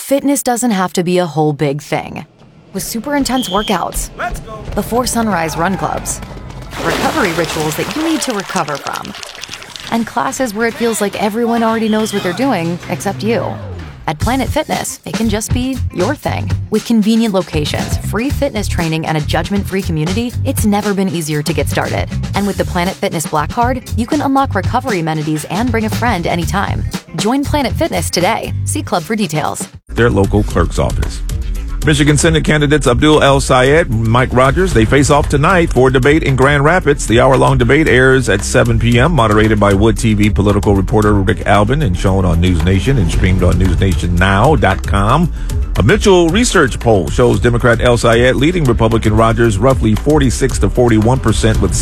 Fitness doesn't have to be a whole big thing. With super intense workouts, before sunrise run clubs, recovery rituals that you need to recover from, and classes where it feels like everyone already knows what they're doing except you. At Planet Fitness, it can just be your thing. With convenient locations, free fitness training, and a judgment-free community, it's never been easier to get started. And with the Planet Fitness Black Card, you can unlock recovery amenities and bring a friend anytime. Join Planet Fitness today. See Club for details. Their local clerk's office. Michigan Senate candidates Abdul El-Sayed, Mike Rogers, they face off tonight for a debate in Grand Rapids. The hour-long debate airs at 7 p.m., moderated by Wood TV political reporter Rick Albin and shown on News Nation and streamed on newsnationnow.com. A Mitchell research poll shows Democrat El-Sayed leading Republican Rogers roughly 46 to 41% with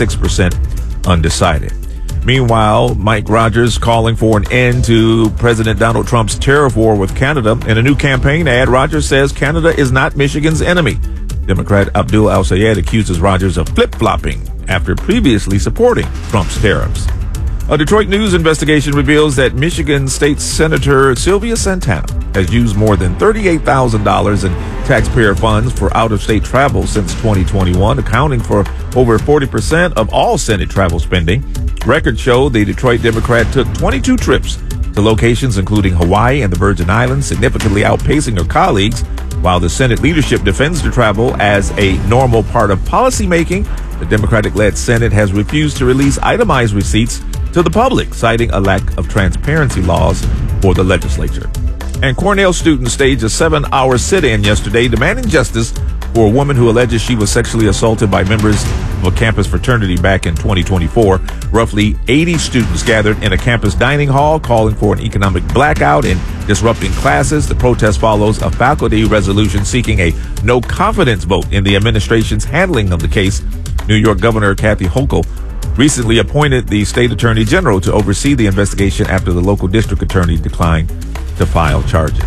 6% undecided. Meanwhile, Mike Rogers calling for an end to President Donald Trump's tariff war with Canada. In a new campaign ad, Rogers says Canada is not Michigan's enemy. Democrat Abdul El-Sayed accuses Rogers of flip-flopping after previously supporting Trump's tariffs. A Detroit News investigation reveals that Michigan State Senator Sylvia Santana has used more than $38,000 in taxpayer funds for out-of-state travel since 2021, accounting for over 40% of all Senate travel spending. Records show the Detroit Democrat took 22 trips to locations including Hawaii and the Virgin Islands, significantly outpacing her colleagues. While the Senate leadership defends the travel as a normal part of policymaking, the Democratic-led Senate has refused to release itemized receipts to the public, citing a lack of transparency laws for the legislature. And Cornell students staged a 7-hour sit-in yesterday demanding justice for a woman who alleges she was sexually assaulted by members of a campus fraternity back in 2024. Roughly 80 students gathered in a campus dining hall calling for an economic blackout and disrupting classes. The protest follows a faculty resolution seeking a no-confidence vote in the administration's handling of the case. New York Governor Kathy Hochul recently appointed the state attorney general to oversee the investigation after the local district attorney declined to file charges.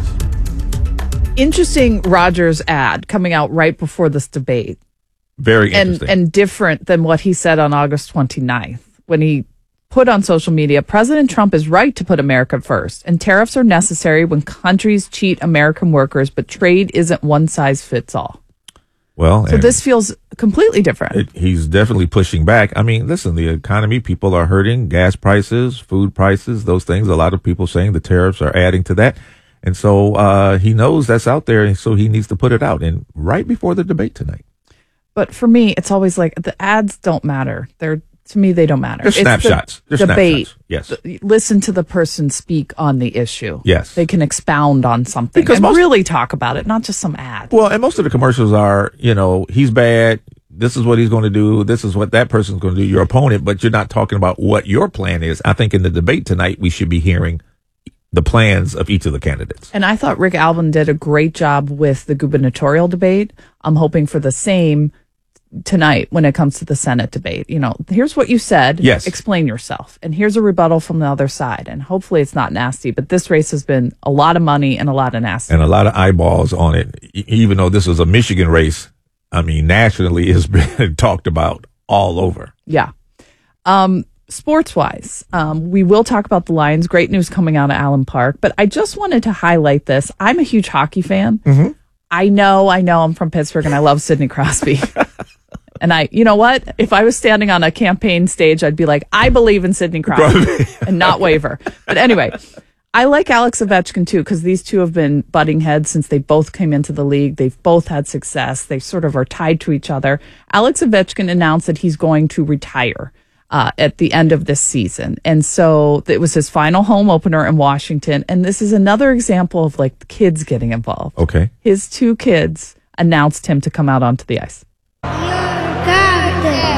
Interesting Rogers ad coming out right before this debate. Very interesting. And different than what he said on August 29th when he put on social media, President Trump is right to put America first, and tariffs are necessary when countries cheat American workers, but trade isn't one size fits all. Well, so this feels completely different. He's definitely pushing back. I mean, listen, the economy, people are hurting, gas prices, food prices, those things. A lot of people saying the tariffs are adding to that. And so he knows that's out there, and so he needs to put it out. And right before the debate tonight. But for me, it's always like the ads don't matter. To me, they don't matter. They're snapshots. It's the debate. Snapshots. Yes. Listen to the person speak on the issue. Yes. They can expound on something and really talk about it, not just some ad. Well, and most of the commercials are, he's bad. This is what he's going to do. This is what that person's going to do, your opponent. But you're not talking about what your plan is. I think in the debate tonight, we should be hearing the plans of each of the candidates. And I thought Rick Albin did a great job with the gubernatorial debate. I'm hoping for the same tonight when it comes to the Senate debate. Here's what you said. Yes. Explain yourself. And here's a rebuttal from the other side. And hopefully it's not nasty. But this race has been a lot of money and a lot of nasty. And a lot of eyeballs on it. Even though this is a Michigan race, I mean, nationally it's been talked about all over. Yeah. Sports-wise, we will talk about the Lions. Great news coming out of Allen Park. But I just wanted to highlight this. I'm a huge hockey fan. Mm-hmm. I know. I'm from Pittsburgh, and I love Sidney Crosby. And you know what? If I was standing on a campaign stage, I'd be like, I believe in Sidney Crosby and not waver. But anyway, I like Alex Ovechkin too, because these two have been butting heads since they both came into the league. They've both had success. They sort of are tied to each other. Alex Ovechkin announced that he's going to retire at the end of this season. And so it was his final home opener in Washington. And this is another example of like the kids getting involved. Okay. His two kids announced him to come out onto the ice.